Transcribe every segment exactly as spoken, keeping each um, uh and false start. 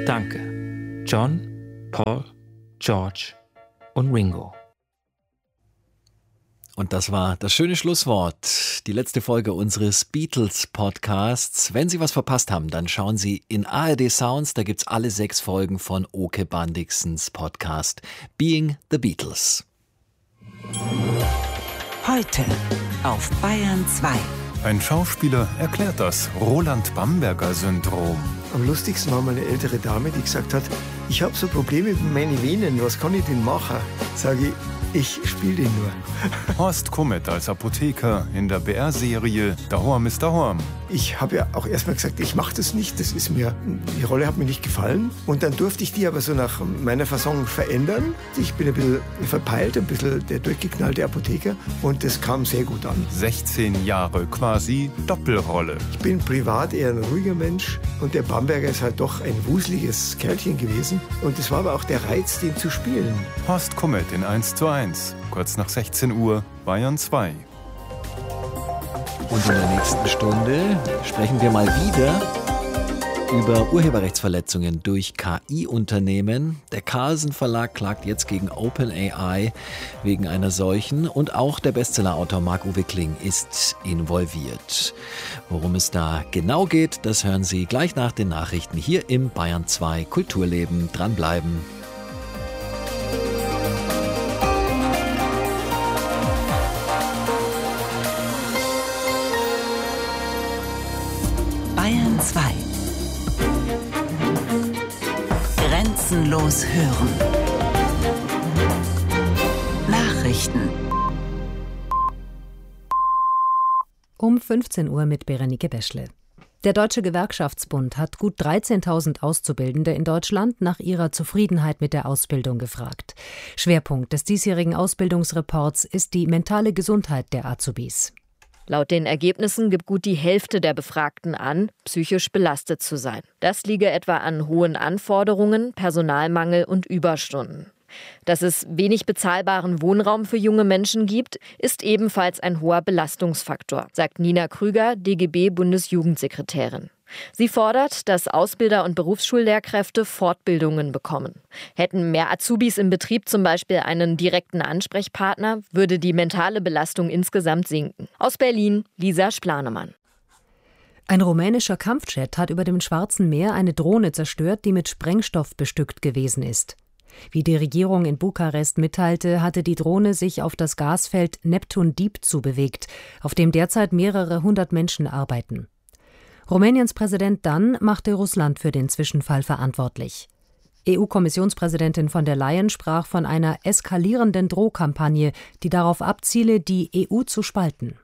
Danke. John, Paul, George und Ringo. Und das war das schöne Schlusswort, die letzte Folge unseres Beatles-Podcasts. Wenn Sie was verpasst haben, dann schauen Sie in A R D Sounds, da gibt's alle sechs Folgen von Oke Bandiksens Podcast Being the Beatles. Heute auf Bayern zwei. Ein Schauspieler erklärt das Roland-Bamberger-Syndrom. Am lustigsten war mal eine ältere Dame, die gesagt hat, ich habe so Probleme mit meinen Venen, was kann ich denn machen? Sage ich, ich spiele den nur. Horst Kummet als Apotheker in der B R-Serie Daheim ist Daheim. Ich habe ja auch erstmal gesagt, ich mache das nicht, das ist mir, die Rolle hat mir nicht gefallen. Und dann durfte ich die aber so nach meiner Fassung verändern. Ich bin ein bisschen verpeilt, ein bisschen der durchgeknallte Apotheker und das kam sehr gut an. sechzehn Jahre quasi Doppelrolle. Ich bin privat eher ein ruhiger Mensch und der Bamberger ist halt doch ein wuseliges Kerlchen gewesen. Und das war aber auch der Reiz, den zu spielen. Horst Kummet in eins zu eins, kurz nach sechzehn Uhr, Bayern zwei. Und in der nächsten Stunde sprechen wir mal wieder über Urheberrechtsverletzungen durch K I-Unternehmen. Der Carlsen Verlag klagt jetzt gegen OpenAI wegen einer solchen und auch der Bestsellerautor Marc-Uwe Kling ist involviert. Worum es da genau geht, das hören Sie gleich nach den Nachrichten hier im Bayern zwei Kulturleben. Dranbleiben. Bayern zwei. Grenzenlos hören. Nachrichten. Um fünfzehn Uhr mit Berenike Beschle. Der Deutsche Gewerkschaftsbund hat gut dreizehntausend Auszubildende in Deutschland nach ihrer Zufriedenheit mit der Ausbildung gefragt. Schwerpunkt des diesjährigen Ausbildungsreports ist die mentale Gesundheit der Azubis. Laut den Ergebnissen gibt gut die Hälfte der Befragten an, psychisch belastet zu sein. Das liege etwa an hohen Anforderungen, Personalmangel und Überstunden. Dass es wenig bezahlbaren Wohnraum für junge Menschen gibt, ist ebenfalls ein hoher Belastungsfaktor, sagt Nina Krüger, D G B-Bundesjugendsekretärin. Sie fordert, dass Ausbilder und Berufsschullehrkräfte Fortbildungen bekommen. Hätten mehr Azubis im Betrieb zum Beispiel einen direkten Ansprechpartner, würde die mentale Belastung insgesamt sinken. Aus Berlin, Lisa Splanemann. Ein rumänischer Kampfjet hat über dem Schwarzen Meer eine Drohne zerstört, die mit Sprengstoff bestückt gewesen ist. Wie die Regierung in Bukarest mitteilte, hatte die Drohne sich auf das Gasfeld Neptun Deep zubewegt, auf dem derzeit mehrere hundert Menschen arbeiten. Rumäniens Präsident dann machte Russland für den Zwischenfall verantwortlich. E U-Kommissionspräsidentin von der Leyen sprach von einer eskalierenden Drohkampagne, die darauf abziele, die E U zu spalten.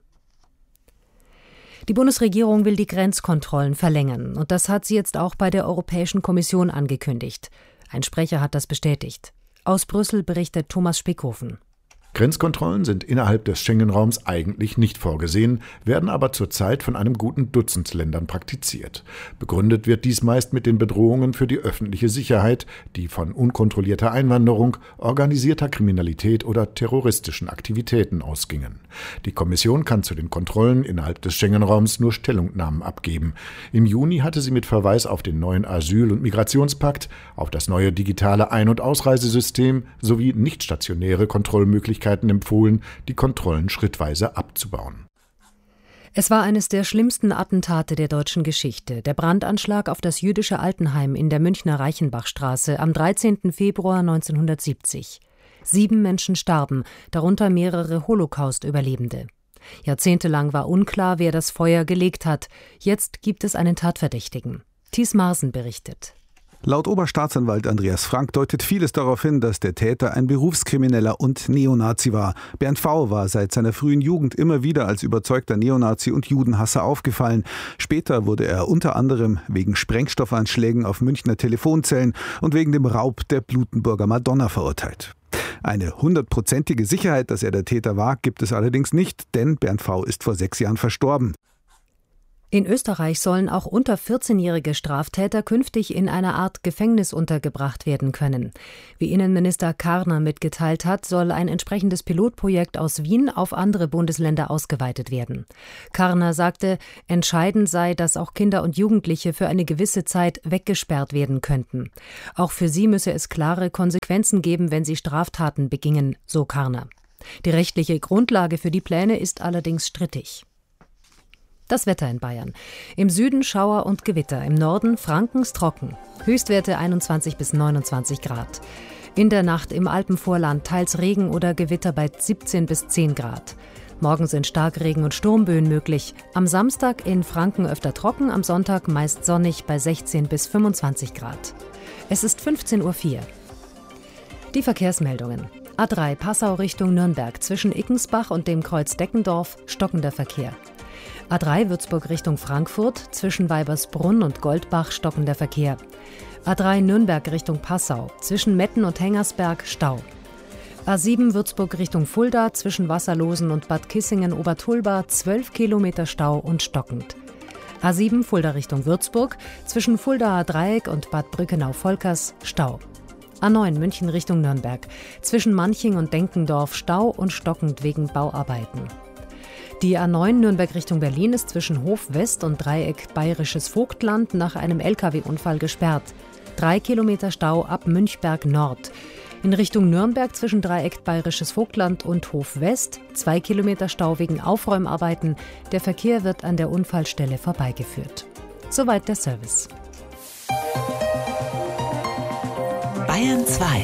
Die Bundesregierung will die Grenzkontrollen verlängern, und das hat sie jetzt auch bei der Europäischen Kommission angekündigt. Ein Sprecher hat das bestätigt. Aus Brüssel berichtet Thomas Spickhofen. Grenzkontrollen sind innerhalb des Schengen-Raums eigentlich nicht vorgesehen, werden aber zurzeit von einem guten Dutzend Ländern praktiziert. Begründet wird dies meist mit den Bedrohungen für die öffentliche Sicherheit, die von unkontrollierter Einwanderung, organisierter Kriminalität oder terroristischen Aktivitäten ausgingen. Die Kommission kann zu den Kontrollen innerhalb des Schengen-Raums nur Stellungnahmen abgeben. Im Juni hatte sie mit Verweis auf den neuen Asyl- und Migrationspakt, auf das neue digitale Ein- und Ausreisesystem sowie nicht stationäre Kontrollmöglichkeiten empfohlen, die Kontrollen schrittweise abzubauen. Es war eines der schlimmsten Attentate der deutschen Geschichte, der Brandanschlag auf das jüdische Altenheim in der Münchner Reichenbachstraße am dreizehnten Februar neunzehnhundertsiebzig. Sieben Menschen starben, darunter mehrere Holocaust-Überlebende. Jahrzehntelang war unklar, wer das Feuer gelegt hat. Jetzt gibt es einen Tatverdächtigen. Thies Marsen berichtet. Laut Oberstaatsanwalt Andreas Frank deutet vieles darauf hin, dass der Täter ein Berufskrimineller und Neonazi war. Bernd V. war seit seiner frühen Jugend immer wieder als überzeugter Neonazi und Judenhasser aufgefallen. Später wurde er unter anderem wegen Sprengstoffanschlägen auf Münchner Telefonzellen und wegen dem Raub der Blutenburger Madonna verurteilt. Eine hundertprozentige Sicherheit, dass er der Täter war, gibt es allerdings nicht, denn Bernd V. ist vor sechs Jahren verstorben. In Österreich sollen auch unter vierzehnjährige Straftäter künftig in einer Art Gefängnis untergebracht werden können. Wie Innenminister Karner mitgeteilt hat, soll ein entsprechendes Pilotprojekt aus Wien auf andere Bundesländer ausgeweitet werden. Karner sagte, entscheidend sei, dass auch Kinder und Jugendliche für eine gewisse Zeit weggesperrt werden könnten. Auch für sie müsse es klare Konsequenzen geben, wenn sie Straftaten begingen, so Karner. Die rechtliche Grundlage für die Pläne ist allerdings strittig. Das Wetter in Bayern. Im Süden Schauer und Gewitter, im Norden Frankens trocken. Höchstwerte einundzwanzig bis neunundzwanzig Grad. In der Nacht im Alpenvorland teils Regen oder Gewitter bei siebzehn bis zehn Grad. Morgen sind Starkregen und Sturmböen möglich. Am Samstag in Franken öfter trocken, am Sonntag meist sonnig bei sechzehn bis fünfundzwanzig Grad. Es ist fünfzehn Uhr vier. Die Verkehrsmeldungen. A drei Passau Richtung Nürnberg zwischen Ickensbach und dem Kreuz Deckendorf stockender Verkehr. A drei Würzburg Richtung Frankfurt, zwischen Weibersbrunn und Goldbach stockender Verkehr. A drei Nürnberg Richtung Passau, zwischen Metten und Hengersberg Stau. A sieben Würzburg Richtung Fulda, zwischen Wasserlosen und Bad Kissingen-Obertulba zwölf Kilometer Stau und stockend. A sieben Fulda Richtung Würzburg, zwischen Fuldaer Dreieck und Bad Brückenau-Volkers Stau. A neun München Richtung Nürnberg, zwischen Manching und Denkendorf Stau und stockend wegen Bauarbeiten. Die A neun Nürnberg Richtung Berlin ist zwischen Hof West und Dreieck Bayerisches Vogtland nach einem L K W-Unfall gesperrt. Drei Kilometer Stau ab Münchberg Nord. In Richtung Nürnberg zwischen Dreieck Bayerisches Vogtland und Hof West zwei Kilometer Stau wegen Aufräumarbeiten. Der Verkehr wird an der Unfallstelle vorbeigeführt. Soweit der Service. Bayern zwei.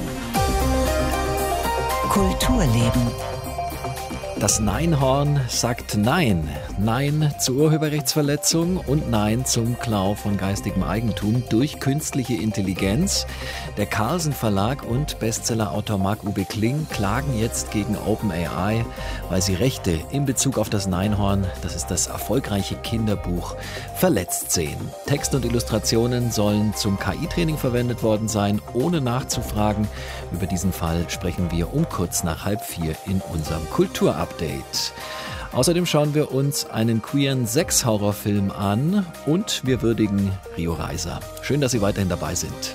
Kulturleben. Das Neinhorn sagt Nein. Nein zur Urheberrechtsverletzung und Nein zum Klau von geistigem Eigentum durch künstliche Intelligenz. Der Carlsen Verlag und Bestsellerautor Marc-Uwe Kling klagen jetzt gegen OpenAI, weil sie Rechte in Bezug auf das Neinhorn, das ist das erfolgreiche Kinderbuch, verletzt sehen. Text und Illustrationen sollen zum K I-Training verwendet worden sein, ohne nachzufragen. Über diesen Fall sprechen wir um kurz nach halb vier in unserem Kulturupdate. Außerdem schauen wir uns einen queeren Sex-Horrorfilm an und wir würdigen Rio Reiser. Schön, dass Sie weiterhin dabei sind.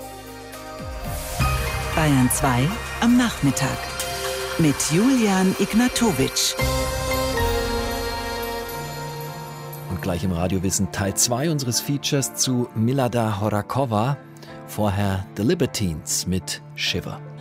Bayern zwei am Nachmittag mit Julian Ignatowitsch. Und gleich im Radiowissen Teil zwei unseres Features zu Milada Horakova. Vorher The Libertines mit Shiver.